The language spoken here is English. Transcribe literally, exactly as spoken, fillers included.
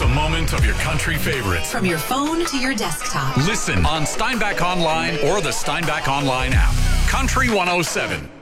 a moment of your country favorites. From your phone to your desktop. Listen on Steinbach Online or the Steinbach Online app. Country one oh seven.